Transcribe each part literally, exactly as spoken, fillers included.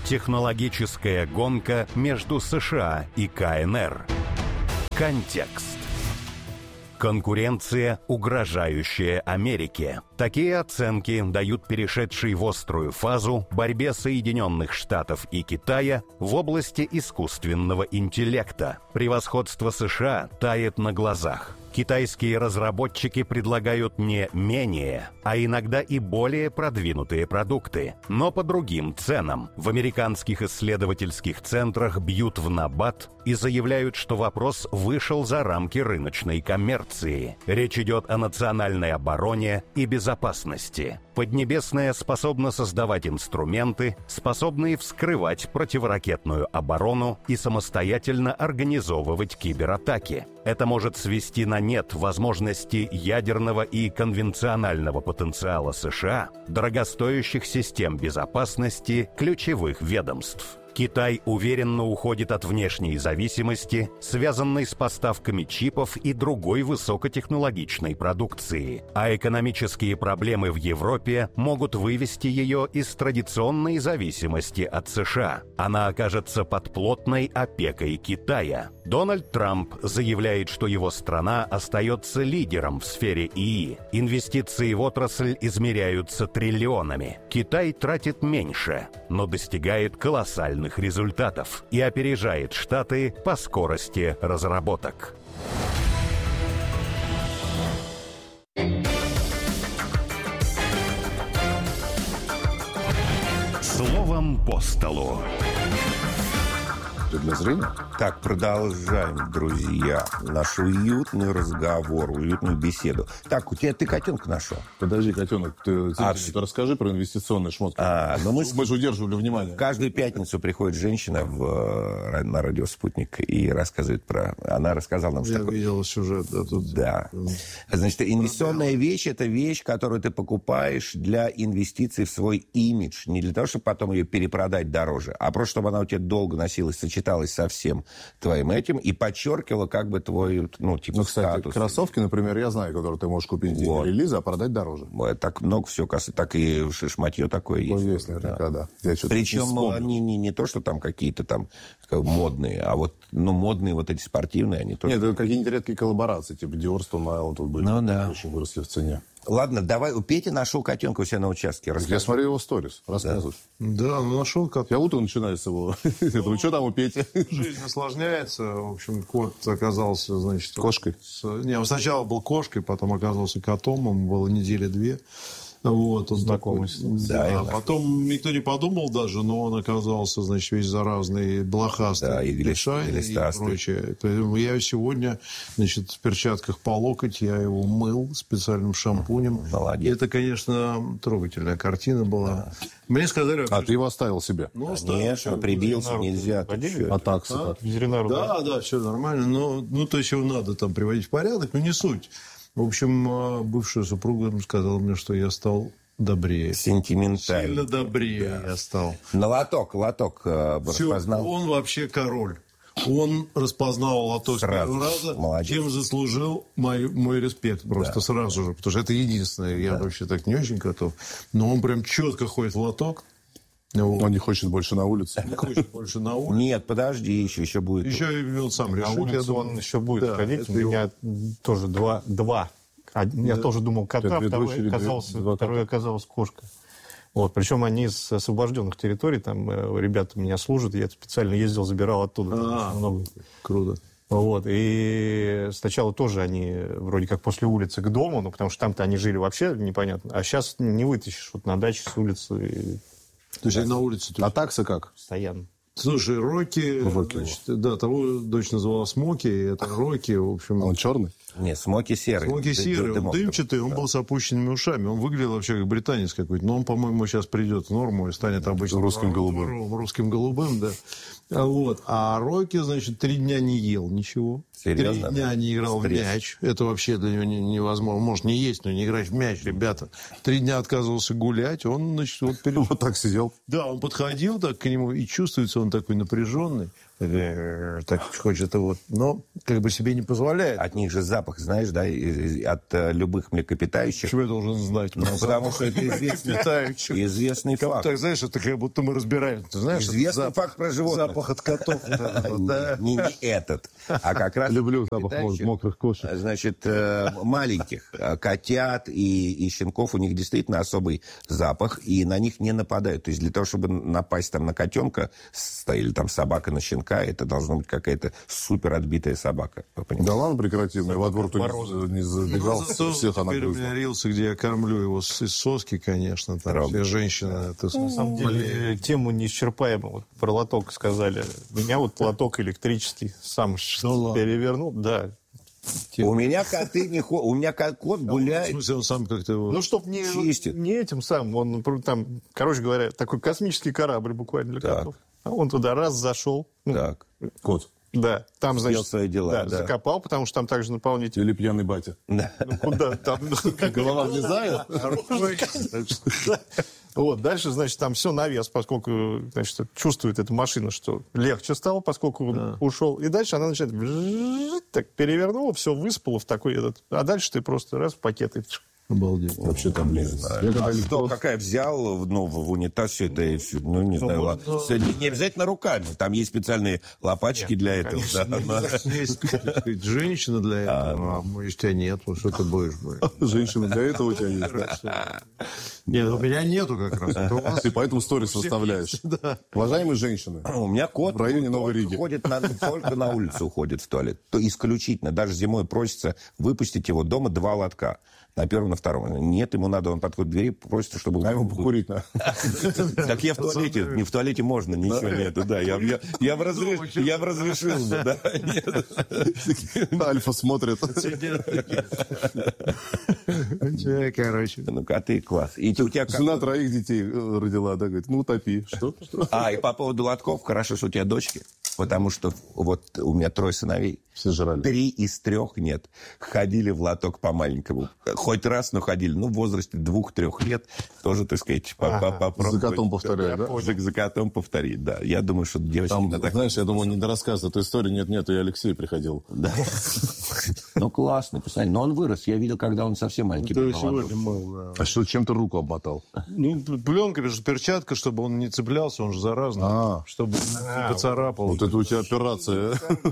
Технологическая гонка между США и ка эн эр. Контекст. Конкуренция, угрожающая Америке. Такие оценки дают перешедшей в острую фазу борьбе Соединенных Штатов и Китая в области искусственного интеллекта. Превосходство США тает на глазах. Китайские разработчики предлагают не менее, а иногда и более продвинутые продукты, но по другим ценам. В американских исследовательских центрах бьют в набат и заявляют, что вопрос вышел за рамки рыночной коммерции. Речь идет о национальной обороне и безопасности. Поднебесная способна создавать инструменты, способные вскрывать противоракетную оборону и самостоятельно организовывать кибератаки. Это может свести на нет возможности ядерного и конвенционального потенциала США, дорогостоящих систем безопасности ключевых ведомств. Китай уверенно уходит от внешней зависимости, связанной с поставками чипов и другой высокотехнологичной продукции, а экономические проблемы в Европе могут вывести ее из традиционной зависимости от США. Она окажется под плотной опекой Китая. Дональд Трамп заявляет, что его страна остается лидером в сфере ИИ. Инвестиции в отрасль измеряются триллионами. Китай тратит меньше, но достигает колоссальных результатов и опережает Штаты по скорости разработок. Словом по столу. Для зрения. Так, продолжаем, друзья, наш уютный разговор, уютную беседу. Так, у тебя ты котенка нашел? Подожди, котенок, ты, а, ты, ты расскажи про инвестиционные шмотки. А, но мы, мы же удерживали внимание. Каждую пятницу приходит женщина в, на радио «Спутник» и рассказывает про... Она рассказала нам, что Я такое. видел сюжет. Да, тут... да. Значит, инвестиционная вещь – это вещь, которую ты покупаешь для инвестиций в свой имидж. Не для того, чтобы потом ее перепродать дороже, а просто, чтобы она у тебя долго носилась, сочеталась со всем твоим этим и подчеркивала как бы твой, ну, типа, ну, кстати, статус. Кроссовки, например, я знаю, которые ты можешь купить в вот. релиза, а продать дороже. Так много всего, так и шматье такое ну, есть. есть, наверняка, да. да. Причем не, не, не то, что там какие-то там модные, а вот, ну, модные вот эти спортивные, они тоже... Нет, это какие-нибудь редкие коллаборации, типа Dior, Stone Island, тут были. Ну, да. Очень выросли в цене. Ладно, давай. У Пети нашел котенка у себя на участке. Расскажи. Я смотрю его сторис. Рассказывай. Да, да ну нашел кот. Я утро начинаю с его. Ну, что там у Пети? Жизнь осложняется. В общем, кот оказался, значит... Кошкой? С... Не, он сначала был кошкой, потом оказался котом. Ему было недели две. Вот, он знакомый. Да, а потом никто не подумал даже, но он оказался, значит, весь заразный, блохастый, да, и, лишай, и, и прочее. Поэтому я сегодня, значит, в перчатках по локоть, я его мыл специальным шампунем. Молодец. Это, конечно, трогательная картина была. Да. Мне сказали... А ты его оставил себе? Ну, конечно, прибился, нельзя. А таксы? А? Ветеринару. Да, да, все нормально. Но, ну, то есть его надо там приводить в порядок, но не суть. В общем, бывшая супруга сказала мне, что я стал добрее. Сентиментально. Сильно добрее да. я стал. На лоток, лоток э, распознал. Он вообще король. Он распознал лоток с первого раза, молодец. Чем заслужил мой, мой респект просто да. сразу же. Потому что это единственное. Я да. вообще так не очень готов. Но он прям четко ходит в лоток. Вот. Он не хочет больше на улице. Не хочет больше на улице. Нет, подожди, еще, еще будет. Еще он сам решит. На улицу он еще будет да, ходить. У меня его... тоже два. два. Я да. тоже думал кота, второй, дочери, оказался, два второй оказалась кошка. Вот. Причем они с освобожденных территорий, там ребята меня служат, я специально ездил, забирал оттуда. А, много. Круто. Вот. И сначала тоже они вроде как после улицы к дому, ну, потому что там-то они жили вообще непонятно. А сейчас не вытащишь вот на даче с улицы. То есть да. на улице... А таксы как? Постоянно. Слушай, Рокки, значит, да, того дочь называла Смоки, это Рокки, в общем... А он черный? Нет, Смоки серый. Смоки серый, он дымчатый, он да. был с опущенными ушами, он выглядел вообще как британец какой-то, но он, по-моему, сейчас придет в норму и станет обычным... Русским голубым. Русским голубым, да. Вот. А Рокки, значит, три дня не ел ничего. Серьезно? Три дня не играл Стресс. в мяч. Это вообще для него невозможно. Может, не есть, но не играть в мяч, ребята. Три дня отказывался гулять. Он, значит, вот, перед... вот так сидел. Да, он подходил так к нему, и чувствуется, он такой напряженный. так хочет его, но как бы себе не позволяет. От них же запах, знаешь, да, от любых млекопитающих. Почему я должен знать? Ну, потому что это известный, известный факт. Так, знаешь, это как будто мы разбираем. Ты знаешь, известный запах, факт про животных. Запах от котов. Не этот, а как раз... Люблю запах мокрых кошек. Значит, маленьких котят и, и щенков, у них действительно особый запах, и на них не нападают. То есть для того, чтобы напасть там на котенка или там собака на щенка, это должна быть какая-то супер отбитая собака. Да ладно, прекрати. Во двор кто не забегал, ну, всех она грызла. Теперь у меня рилсы, где я кормлю его из соски, конечно. Там все женщины. Это, на самом деле, тему неисчерпаема. Вот про лоток сказали. Меня вот лоток электрический сам ну, перевернул. Да. У меня коты не ходят. У меня кот гуляет. В смысле, он сам как-то его ну, чтоб не, не этим самым. Он там, короче говоря, такой космический корабль буквально для так. котов. А он туда раз зашел. Так. Кот. Да, там, значит, свои дела, да, да. закопал, потому что там также наполнитель. Или пьяный батя. Да. Ну, куда там? Голова влезает? Вот, дальше, значит, там все навес, поскольку, значит, чувствует эта машина, что легче стало, поскольку он ушел. И дальше она начинает так перевернула, все выспала в такой этот. А дальше ты просто раз в пакет и... Обалдеть. Вообще там блин. А кто какая взял ну, в унитаз все это, и все, ну, не знаю, ла... не обязательно руками, там есть специальные лопаточки Нет, для этого. Да, есть женщина для этого, а у тебя нет, что ты будешь? Женщина для этого у тебя есть? Нет, у меня нету как раз. Ты поэтому сторис выставляешь. Уважаемые женщины, у меня кот в районе Новой Риги ходит только на улицу, уходит в туалет. То исключительно, даже зимой просится выпустить его дома два лотка. На первом, на втором. Нет, ему надо, он подходит к двери, просит, чтобы... А ему покурить надо. Так я в туалете, не в туалете можно, ничего нету, да. Я в разрешил бы, да. Альфа смотрит. Короче. Ну, коты класс. Жена троих детей родила, да, говорит, ну, утопи. Что? А, и по поводу лотков, хорошо, что у тебя дочки, потому что вот у меня трое сыновей. Все жрали. Три из трех нет. Ходили в лоток по-маленькому. Хоть раз, но ходили. Ну, в возрасте двух-трех лет тоже, так сказать, попробовать. За котом повторяю, да? За, за котом повторить, да. Я думаю, что девочки... Там, так... знаешь, я думаю, не дорассказывать эту историю. Нет-нет, и Алексей приходил. Да. Ну, классно, посмотри. Но он вырос. Я видел, когда он совсем маленький был. А что, чем ты руку обмотал? Ну, пленка, перчатка, чтобы он не цеплялся, он же заразный. Чтобы не поцарапал. Вот это у тебя операция.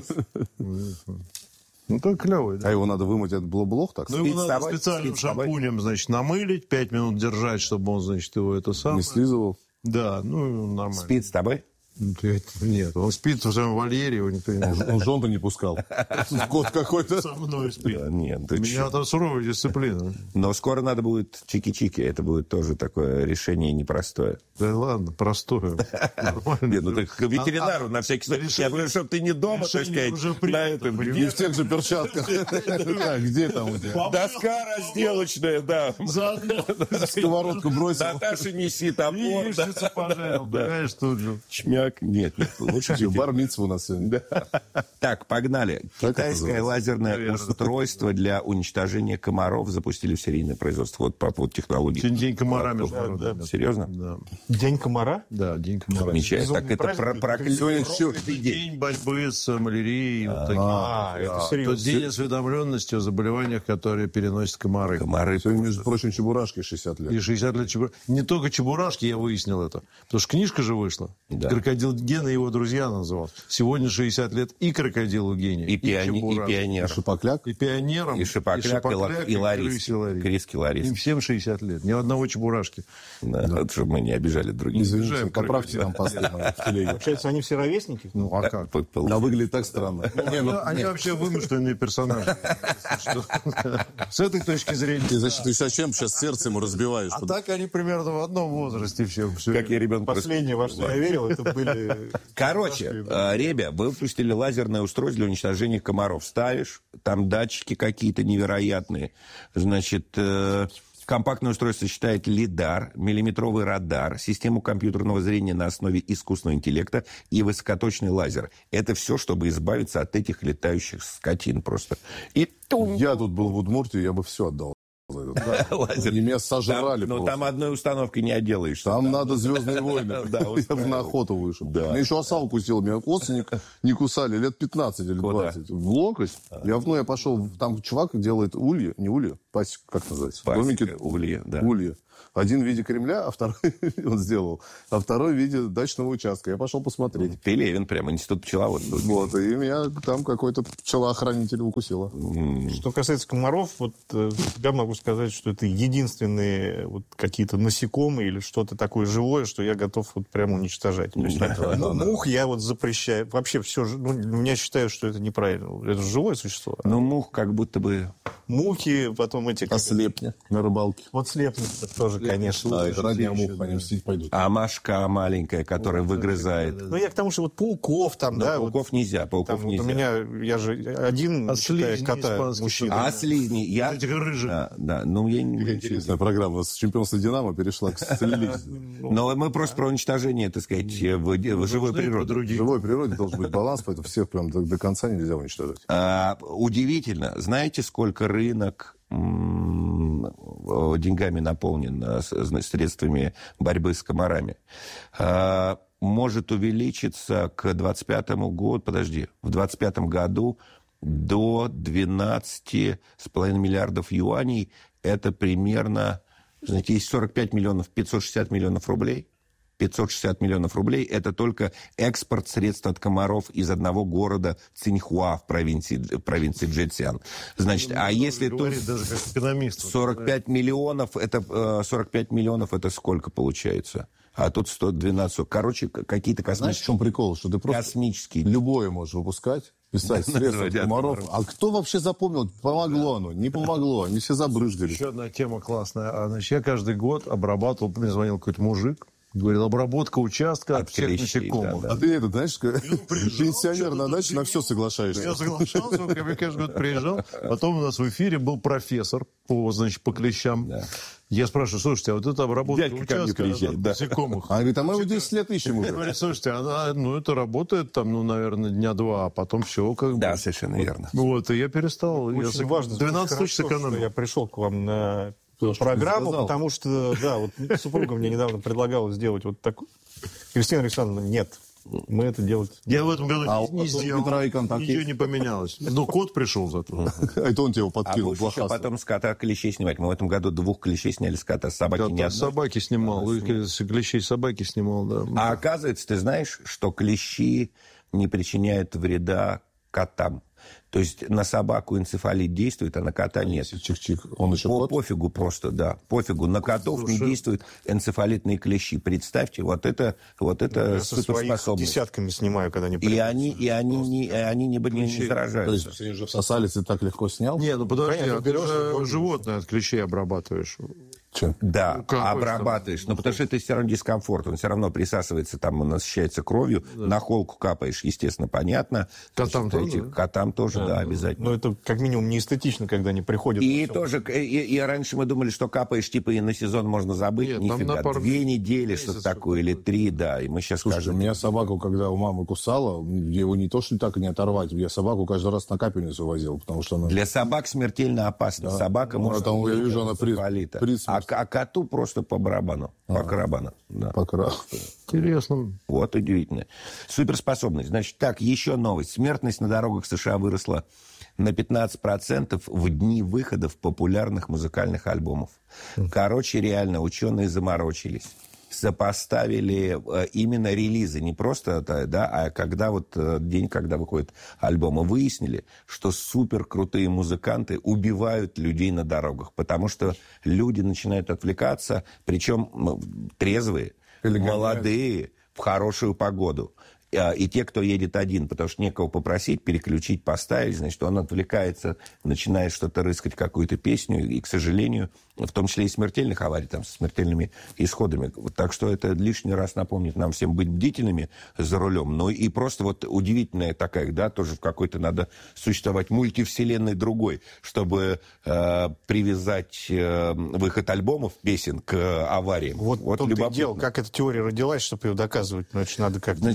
Ну, так клевый, да. А его надо вымыть от блох, так? Ну, его надо специальным шампунем, значит, намылить, пять минут держать, чтобы он, значит, его это самое... Не слизывал? Да, ну, нормально. Спит с тобой? Нет, он спит в своем вольере, его никто не... Он жен-то не пускал. Кот какой-то. Со мной спит. Нет, у меня там суровая дисциплина. Но скоро надо будет чики-чики. Это будет тоже такое решение непростое. Да ладно, простое. Нет, ну так к ветеринару на всякий случай. Я говорю, чтобы ты не дома, так сказать, на этом... Не в тех же перчатках. Где там у тебя? Доска разделочная, да. Сковородку бросил. Наташа, неси топор. Яичница пожарил, понимаешь, тут же. Нет, нет, лучше... Бар-мицва у нас сегодня. Так, погнали. Китайское лазерное устройство для уничтожения комаров запустили в серийное производство. Вот по поводу технологий. Сегодня день комара, между прочим. Серьезно? Да. День комара? Да, день комара. Отмечает. Так это проклятый день борьбы с малярией. А, это серьезно. День осведомленности о заболеваниях, которые переносят комары. Комары. Сегодня, между прочим, Чебурашке шестьдесят лет. И шестьдесят лет Чебурашки. Не только Чебурашки, я выяснил это. Потому что книжка же вышла. Да. «Крокодил Гена» и его друзья называл. Сегодня шестьдесят лет и крокодилу Гене, и, и, пиони, и пионерам. И Шипокляк. И пионерам. И Шипокляк, и, Шипокляк, и, и Ларис. Крис Ларис. Им всем шестьдесят лет. Ни одного Чебурашки. Да, да. Чтобы мы не обижали других. Извините, поправьте нам посты в телеге. Получается, они все ровесники? Ну, а как? Но выглядит так странно. Они вообще вымышленные персонажи. С этой точки зрения. Ты зачем сейчас сердце ему разбиваешь? А так они примерно в одном возрасте все. Как я ребенок. Последнее, во что я верил, это были... Короче, ребя, выпустили лазерное устройство для уничтожения комаров. Ставишь, там датчики какие-то невероятные. Значит, компактное устройство считает лидар, миллиметровый радар, систему компьютерного зрения на основе искусственного интеллекта и высокоточный лазер. Это все, чтобы избавиться от этих летающих скотин просто. И я тут был в Удмуртии, я бы все отдал. Они меня сожрали. Но там одной установкой не отделаешься. Там надо «Звездные войны». Я на охоту вышел. Меня еще оса укусила. Меня осы не кусали лет пятнадцать или двадцать. В локоть. Я пошел, там чувак делает ульи, не ульи, пасека, как называется? Домики. Ульи, да. Ульи. Один в виде Кремля, а второй он сделал, а второй в виде дачного участка. Я пошел посмотреть. Пелевин прямо, институт пчеловодства. Вот, и меня там какой-то пчелоохранитель укусила. Что касается комаров, вот я могу сказать, что это единственные вот какие-то насекомые или что-то такое живое, что я готов вот прямо уничтожать. То есть, ну, мух я вот запрещаю. Вообще все, ну, у меня считают, что это неправильно. Это живое существо. Ну, мух как будто бы... Мухи, потом эти... А слепни на рыбалке? Вот слепни тоже, конечно. А, это родня мух, они мстить пойдут. А мошка маленькая, которая выгрызает. Ну, я к тому, что вот пауков там, Но да. Пауков вот, нельзя, пауков там, нельзя. Вот у меня, я же один, а считаю, слизни кота, мужчина. А слизни, я... Эти рыжие. Да, да, ну, я не... Интересная программа. С чемпионства «Динамо» перешла к слизни. Но мы просто про уничтожение, так сказать, в, в живой природе. В живой природе должен быть баланс, поэтому всех прям до, до конца нельзя уничтожать. А, удивительно. Знаете, сколько рынок деньгами наполнен средствами борьбы с комарами? А, может увеличиться к двадцать пятому году, подожди, в двадцать пятом году до двенадцати с половиной миллиардов юаней. Это примерно, знаете, есть сорок пять миллионов, пятьсот шестьдесят миллионов рублей. пятьсот шестьдесят миллионов рублей – это только экспорт средств от комаров из одного города Циньхуа в провинции, в провинции Чжэцзян. Значит, ну, а если тут сорок пять миллионов, это сорок пять миллионов, это сколько получается? А тут сто двенадцать. Короче, какие-то космические... Знаешь, в чем прикол? Что ты просто космические... любое можешь выпускать, писать средства от комаров. А кто вообще запомнил, помогло оно, не помогло? Они все забрызгали. Еще одна тема классная. Значит, я каждый год обрабатывал, мне звонил какой-то мужик, говорил, обработка участка от, от всех клещей, насекомых. Да, да. А ты это, знаешь, пенсионер на даче на все соглашаешься. Я соглашался, я каждый год приезжал. Потом у нас в эфире был профессор по, значит, по клещам. Да. Я спрашиваю, слушайте, а вот эта обработка Дядька участка от да. насекомых. А говорит, а мы его десять лет ищем уже. Говорит, слушайте, она, ну, это работает там, ну, наверное, дня два, а потом все как бы... Да, совершенно верно. Вот, и я перестал. Очень я важно. двенадцать тысяч сэкономил. Я пришел к вам на... То, программу, потому что, да, вот супруга мне недавно предлагала сделать вот такую. Кристина Александровна, нет, мы это делать... Я в этом году а не сделал, ничего не поменялось. Но кот пришел зато. Это он тебе подкинул. А будешь еще потом с кота клещей снимать. Мы в этом году двух клещей сняли с кота, с собаки не одной. Собаки снимал, клещей собаки снимал, да. А оказывается, ты знаешь, что клещи не причиняют вреда котам. То есть на собаку энцефалит действует, а на кота нет. Чих-чих. Он еще По, кот? Пофигу просто, да. Пофигу. На котов Слушай. не действуют энцефалитные клещи. Представьте, вот это, вот это суперспособность. Десятками снимаю, когда они и они, и они, не, они не, не, не заражаются. То есть, они же всосались, ты так легко снял? Не, ну подожди, а ты же животное от клещей обрабатываешь. Че? Да, ну, обрабатываешь. Но потому что это все равно дискомфорт. Он все равно присасывается, там он насыщается кровью. Да. На холку капаешь, естественно, понятно. Котам тоже? Эти, котам тоже, да, да, обязательно. Но это как минимум не эстетично, когда они приходят. И тоже, и, и раньше мы думали, что капаешь, типа, и на сезон можно забыть. Нет, нифига. Пару... Две недели, что-то такое, или три, да. И мы сейчас Слушай, скажем... у меня собаку, когда у мамы кусала, его не то, что так не оторвать. Я собаку каждый раз на капельницу возил, потому что она... Для собак смертельно опасно. Да. Собака ну, может... Там, я вижу, она при... при а, а коту просто Просто по барабану. А, по карабану. Да. По карабану. Интересно. Вот удивительно. Суперспособность. Значит, так, еще новость. Смертность на дорогах США выросла на пятнадцать процентов в дни выходов популярных музыкальных альбомов. Короче, реально, ученые заморочились. Сопоставили э, именно релизы, не просто, да, а когда вот э, день, когда выходит альбом, и выяснили, что супер крутые музыканты убивают людей на дорогах, потому что люди начинают отвлекаться, причем ну, трезвые, Или молодые, в хорошую погоду. И те, кто едет один, потому что некого попросить, переключить, поставить, значит, он отвлекается, начинает что-то рыскать, какую-то песню, и, к сожалению, в том числе и смертельных аварий, там, с смертельными исходами. Так что это лишний раз напомнит нам всем быть бдительными за рулем. Ну и просто вот удивительная такая, да, тоже в какой-то надо существовать мультивселенной другой, чтобы э, привязать э, выход альбомов, песен к авариям. Вот, вот любопытно. Дело, как эта теория родилась, чтобы ее доказывать, но это надо как-то дойти.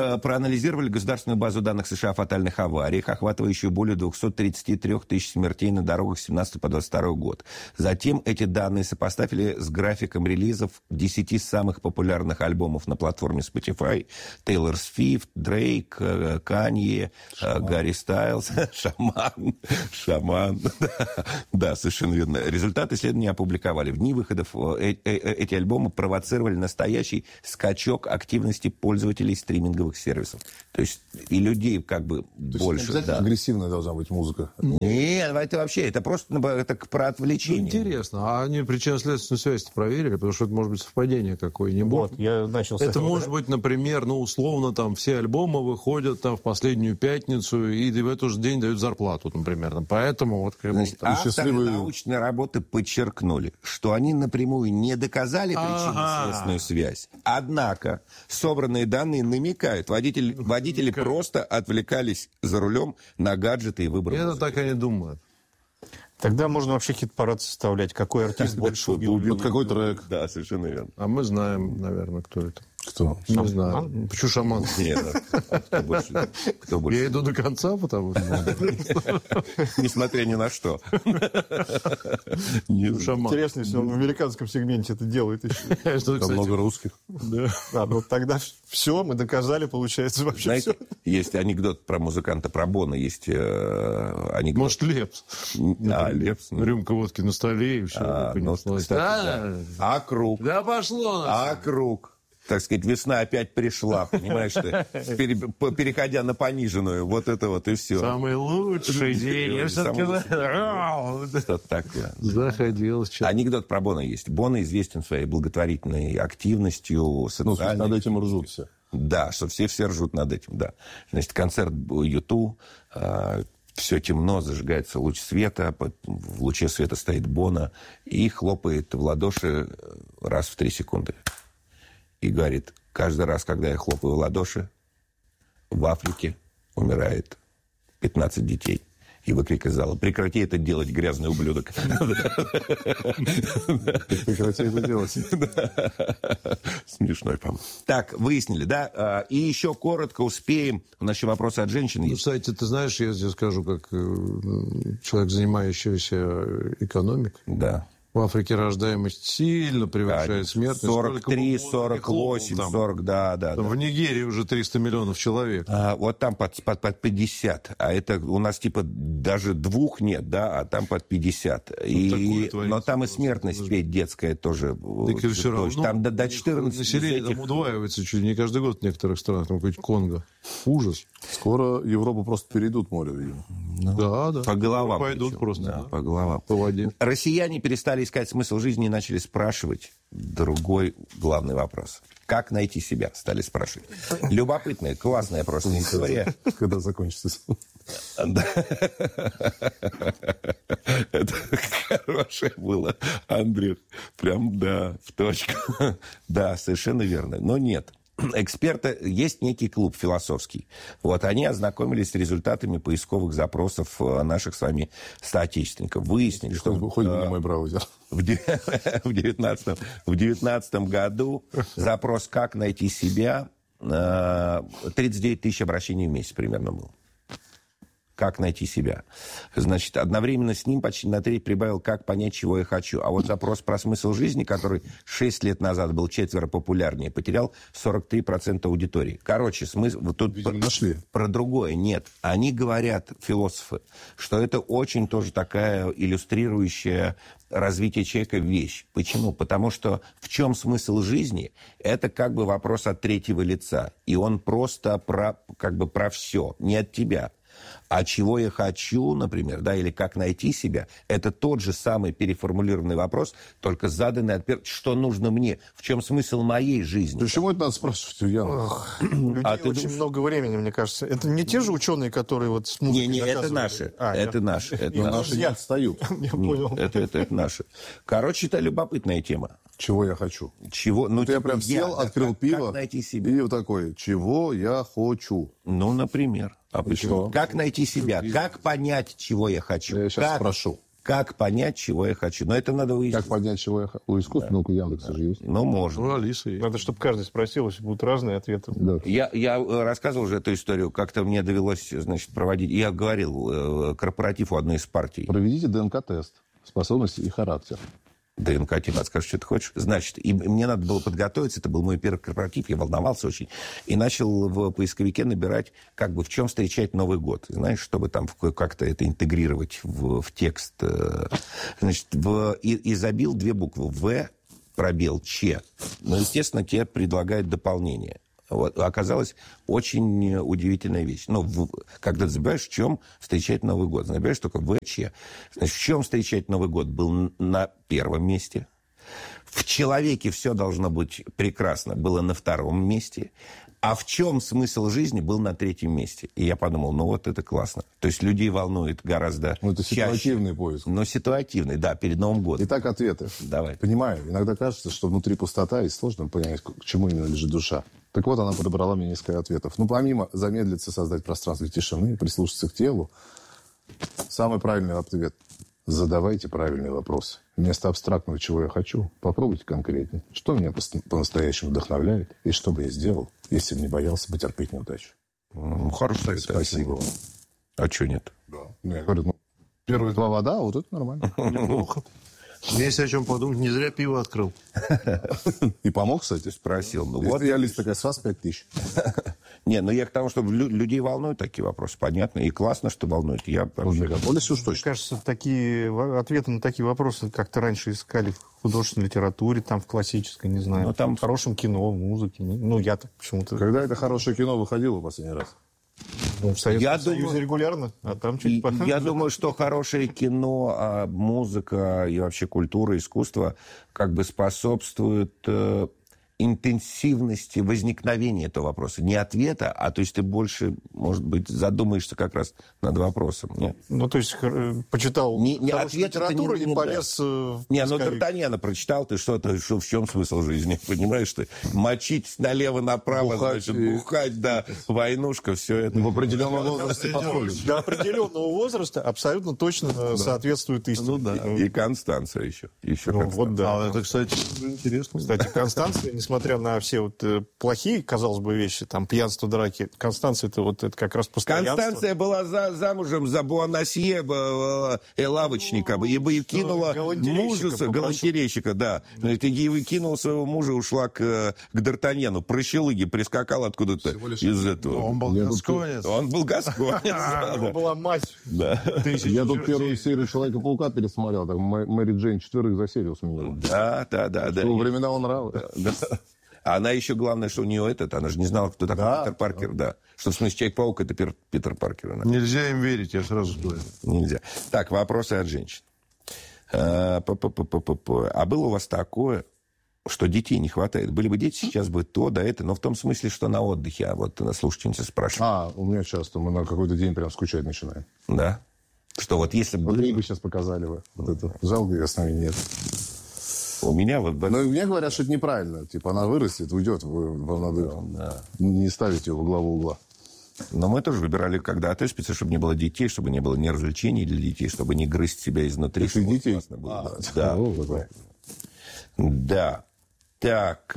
проанализировали государственную базу данных США о фатальных авариях, охватывающую более двести тридцать три тысячи смертей на дорогах с семнадцатого по двадцать второй год. Затем эти данные сопоставили с графиком релизов десяти самых популярных альбомов на платформе Spotify. Тейлор Свифт, Дрейк, Канье, Гарри Стайлз, Шаман. Шаман. Да, совершенно верно. Результаты исследования опубликовали. В дни выходов эти альбомы провоцировали настоящий скачок активности пользователей стриминговых сервисов. То есть и людей как бы то больше. Да. Агрессивная должна быть музыка. Нет, это вообще, это просто это про отвлечение. Ну, интересно, а они причинно-следственную связь проверили? Потому что это может быть совпадение какое-нибудь. Вот, я начал с Это этого. может быть, например, ну, условно, там все альбомы выходят там в последнюю пятницу, и в этот же день дают зарплату, например. Поэтому вот... Как Значит, авторы счастливые... научной работы подчеркнули, что они напрямую не доказали причинно-следственную связь. Однако собранные данные намекают. Водители, водители как... просто отвлекались за рулем на гаджеты и выбор. Это так они думают. Тогда можно вообще хит-парад составлять. Какой артист больше убил? Какой трек? Да, совершенно верно. А мы знаем, наверное, кто это. Кто? Не знаю. Почему Шаман? Нет, кто больше? Кто больше? Я иду до конца, потому что... Несмотря ни на что. Интересно, если он в американском сегменте это делает еще. Там много русских. Да, ну тогда все, мы доказали, получается, вообще все. Есть анекдот про музыканта, про Бона, есть анекдот. Может, Лепс? А, Лепс. Рюмка водки на столе и все. А круг? Да пошло. А круг? Так сказать, весна опять пришла, понимаешь ты, пере, переходя на пониженную, вот это вот и все. Самый лучший день. Я все-таки... Что-то такое. Заходилось. Анекдот про Бона есть. Бона известен своей благотворительной активностью, социальной. Ну, над этим ржут все. Да, что все-все ржут над этим, да. Значит, концерт юту, э, все темно, зажигается луч света, в луче света стоит Бона и хлопает в ладоши раз в три секунды. И говорит, каждый раз, когда я хлопаю в ладоши, в Африке умирает пятнадцать детей. И выкрик из зала, прекрати это делать, грязный ублюдок. Прекрати это делать. Смешной, по-моему. Так, выяснили, да? И еще коротко успеем. У нас еще вопросы от женщин есть. Ну, кстати, ты знаешь, я тебе скажу, как человек, занимающийся экономикой. Да. В Африке рождаемость сильно превышает смертность. сорок три, сорок восемь, сорок, да, да. Там да. В Нигерии уже триста миллионов человек. А, вот там под, под, под пятьдесят. А это у нас типа даже двух нет, да, а там под пятьдесят. Ну, и, но там и смертность ведь детская тоже. Так и все равно. Там до, до четырнадцати. Население этих... там удваивается чуть не каждый год в некоторых странах. Там какой-то Конго. Ужас. Скоро Европу просто перейдут море, видимо. Ну, да, да. По головам. Пойдут причем. просто. Да, да. По головам. По воде. Россияне перестали искать смысл жизни и начали спрашивать другой главный вопрос. Как найти себя? Стали спрашивать. Любопытная, классная просто история. Когда закончится? Это хорошее было, Андрей. Прям, да, в точку. Да, совершенно верно. Но нет. Эксперты, есть некий клуб философский. Вот они ознакомились с результатами поисковых запросов наших с вами соотечественников. Выяснили, что... Хоть бы не мой браузер. В девятнадцатом году запрос «Как найти себя» тридцать девять тысяч обращений в месяц примерно было. Как найти себя. Значит, одновременно с ним почти на треть прибавил «Как понять, чего я хочу». А вот запрос про смысл жизни, который шесть лет назад был четверо популярнее, потерял сорок три процента аудитории. Короче, смысл... Вот тут Видимо, нашли. Про другое нет. Они говорят, философы, что это очень тоже такая иллюстрирующая развитие человека вещь. Почему? Потому что в чем смысл жизни? Это как бы вопрос от третьего лица. И он просто про, как бы про все, не от тебя. А чего я хочу, например, да, или как найти себя, это тот же самый переформулированный вопрос, только заданный ответ, что нужно мне, в чем смысл моей жизни. Почему это надо спрашивать у Яна? Людей а очень думаешь... много времени, мне кажется. Это не те же ученые, которые вот с музыкой Не, не, это наши. А, это я... наши. Это я, наши не отстают. Я понял. Это, это, это наши. Короче, это любопытная тема. Чего я хочу? Чего? Ну, вот я прям сел, я, открыл как, пиво как найти себя? И вот такой, чего я хочу? Ну, например. А почему? Как найти себя? Как понять, чего я хочу? Я сейчас как? спрошу. Как понять, чего я хочу? Но это надо выяснить. Как понять, чего я хочу? У искусственного да. Яндекса же есть. Ну, можно. Ну, Алиса есть. Надо, чтобы каждый спросил, если будут разные ответы. Да. Я, я рассказывал уже эту историю. Как-то мне довелось, значит, проводить... Я говорил, корпоратив у одной из партий. Проведите ДНК-тест. Способности и характер. ДНК тебе подскажешь, что ты хочешь. Значит, и мне надо было подготовиться. Это был мой первый корпоратив. Я волновался очень. И начал в поисковике набирать, как бы, в чем встречать Новый год. Знаешь, чтобы там как-то это интегрировать в, в текст. Значит, в, и, и забил две буквы. В, пробел, Ч. Но, естественно, тебе предлагают дополнение. Вот. Оказалась очень удивительная вещь. Ну, в, когда ты забираешь, в чем встречать Новый год. Забираешь только ВЧ. Значит, в чем встречать Новый год был на первом месте. В человеке все должно быть прекрасно. Было на втором месте. А в чем смысл жизни был на третьем месте. И я подумал, ну вот это классно. То есть людей волнует гораздо ну, это чаще. Ситуативный поиск. Но ситуативный, да, перед Новым годом. Итак, ответы. Давай. Понимаю, иногда кажется, что внутри пустота, и сложно понять, к чему именно лежит душа. Так вот, она подобрала мне несколько ответов. Ну, помимо замедлиться, создать пространство тишины, прислушаться к телу, самый правильный ответ – задавайте правильные вопросы. Вместо абстрактного «чего я хочу» попробуйте конкретнее. Что меня по-настоящему вдохновляет, и что бы я сделал, если бы не боялся потерпеть неудачу. Ну, хорошо. Спасибо вам. А что нет? Да. Ну, я говорю, ну, первые два вода, а вот это нормально. Неплохо. Есть о чем подумать. Не зря пиво открыл. И помог, кстати? Спросил. Ну, вот я лист такая, с вас пять тысяч. Не, ну я к тому, что людей волнуют такие вопросы, понятно. И классно, что волнуют. Я Полностью уж точно. Мне кажется, такие ответы на такие вопросы как-то раньше искали в художественной литературе, там в классической, не знаю, ну, там... в хорошем кино, в музыке. Ну, я так почему-то... Когда это хорошее кино выходило в последний раз? Ну, в Советском я Союзе думаю, регулярно, а там чуть по... Я думаю, что хорошее кино, музыка и вообще культура, искусство как бы способствуют э, интенсивности возникновения этого вопроса. Не ответа, а то есть ты больше, может быть, задумаешься как раз над вопросом. Нет? Ну, то есть почитал не, не ответ, литературу не, и не, полез... Да. В не, ну Д'Артаньяна прочитал, ты что-то, что, в чем смысл жизни? Понимаешь, ты мочить налево-направо, бухать, значит, и... бухать, да, войнушка, все это. В определенном возрасте подходит. До определенного возраста абсолютно точно да. соответствует истине. Ну, да. И Констанция еще. еще ну, вот, да. А это, кстати, интересно. Кстати, Констанция, несмотря на все вот э, плохие, казалось бы, вещи, там, пьянство, драки, Констанция, это вот это как раз постоянство. Констанция была за, замужем за Буанасье, э, лавочника, и бы кинула мужа, галантерейщика, да. И кинула своего мужа, ушла к, к Д'Артаньяну, прощелыги, прискакал откуда-то из этого. Он был гасконец. Он был гасконец. Это была мать. Я тут первую серию Человека-паука пересмотрел, так Мэри Джейн четверых за серию сменила. Да, да, да. Во времена он нравился. А она еще, главное, что у нее этот, она же не знала, кто такой да, Питер Паркер, да. да. Что, в смысле, Человек-паук — это Пер, Питер Паркер. Она. Нельзя им верить, я сразу говорю. Нельзя. Так, вопросы от женщин. А, а было у вас такое, что детей не хватает? Были бы дети, сейчас бы то, да это, но в том смысле, что на отдыхе. А вот слушательница спрашивает. А, у меня часто, мы на какой-то день прям скучать начинаем. Да? Что вот если бы... Вот были... бы сейчас показали бы. Вот это. Жалко, я с нами нет. У меня вот... Но мне говорят, что это неправильно. Типа она вырастет, уйдет. Вам надо да. не ставить ее во главу угла. Но мы тоже выбирали, когда отоспиться, чтобы не было детей, чтобы не было ни развлечений для детей, чтобы не грызть себя изнутри. И детей? Было. А, да. Да. Да. Так.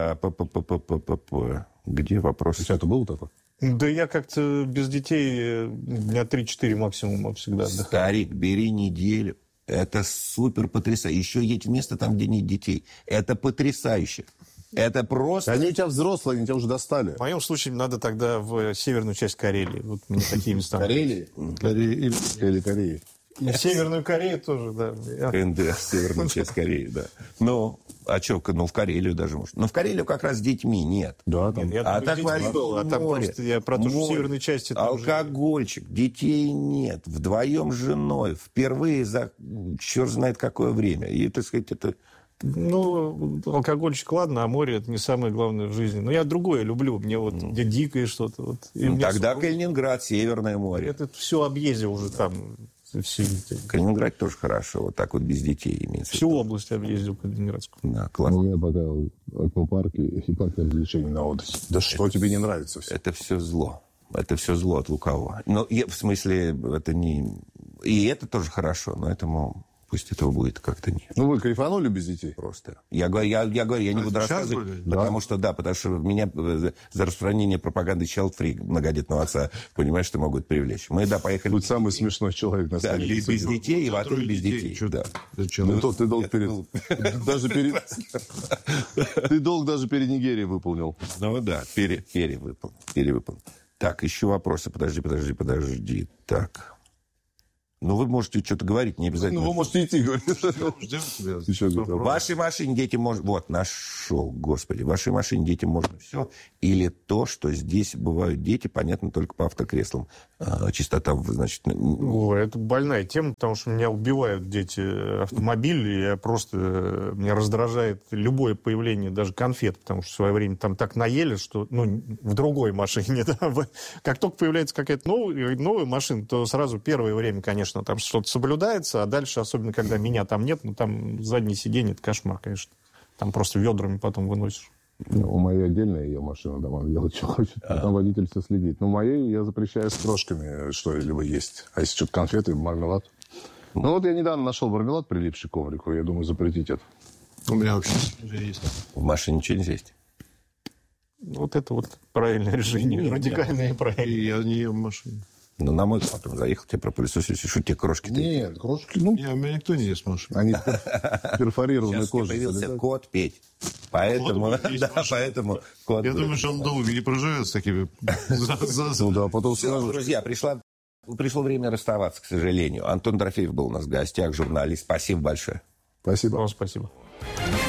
Где вопрос? У тебя это было такое? Да я как-то без детей дня три-четыре максимум всегда отдыхаю. Старик, бери неделю. Это супер потрясающе. Еще едь в место там, где нет детей. Это потрясающе. Это просто... Они у тебя взрослые, они тебя уже достали. В моем случае надо тогда в северную часть Карелии. Вот мне такие места. Карелии? Карелии. Или Кореи. И в Северную Корею тоже, да. КНДР, северная часть Кореи, да. Ну, а что, ну, в Карелию даже может. Но в Карелию как раз с детьми нет. Да, там. Нет, а так море, а там просто я про то, что в северной части... Алкогольчик, уже... детей нет, вдвоем с женой, впервые за черт знает какое время. И, так сказать, это... Ну, алкогольчик, ладно, а море — это не самое главное в жизни. Но я другое люблю, мне вот где дикое что-то. Вот. Ну, тогда все... Калининград, Северное море. Это все объездил уже там... Все... Калининград тоже хорошо, вот так вот без детей имеется. Всю область объездил Калининградскую. Да, классно. У меня пока аквапарки и парк развлечений на отдыхе. Да что это, тебе не нравится все? Это все зло. Это все зло от лукавого. Но я, в смысле, это не... И это тоже хорошо, но этому... Пусть этого будет как-то нет. Ну, вы кайфанули без детей? Просто. Я говорю, я, я, говорю, я не а буду рассказывать, были? потому да. что, да, потому что меня за распространение пропаганды child-free многодетного отца, понимаешь, что могут привлечь. Мы, да, поехали... Тут самый смешной человек на свете. Да, без, без детей, и в отель без детей. детей. Да. Зачем? Ну, то ты долг перед... Даже перед... Ты долг даже перед Нигерией выполнил. Ну, да, перевыполнил. Перевыполнил. Так, еще вопросы. Подожди, подожди, подожди. Так... Ну, вы можете что-то говорить, не обязательно. Ну, вы можете идти, говорить. В вашей машине детям можно... Вот, нашел, господи. В вашей машине детям можно все. Или то, что здесь бывают дети, понятно, только по автокреслам. А, чистота, значит... О, это больная тема, потому что меня убивают дети автомобиль. И я просто... Меня раздражает любое появление даже конфет, потому что в свое время там так наели, что... Ну, в другой машине, да. Как только появляется какая-то новая, новая машина, то сразу первое время, конечно, там что-то соблюдается, а дальше, особенно когда меня там нет, ну там заднее сиденье, это кошмар, конечно. Там просто ведрами потом выносишь. Ну, у моей отдельная ее машина, там она делает, что хочет, а там водитель все следит. Но у моей я запрещаю с крошками что-либо есть. А если что-то конфеты, мармелад. Ну вот я недавно нашел мармелад, прилипший к коврику, я думаю запретить это. У меня вообще уже есть. В машине ничего нельзя есть? Вот это вот правильное решение, Нет, радикальное и правильное. Я не ем в машине. Ну, на мой потом заехал, тебе пропылесосили, что те крошки-то... Нет, крошки, ну... Не, у меня никто не ест машину. Они перфорированные кожи. Сейчас появился кот Петь. Поэтому... Да, поэтому... Я думаю, что он долго не проживет с такими... Ну да, потом сразу... Друзья, пришло время расставаться, к сожалению. Антон Дорофеев был у нас в гостях, журналист. Спасибо большое. Спасибо. Вам спасибо.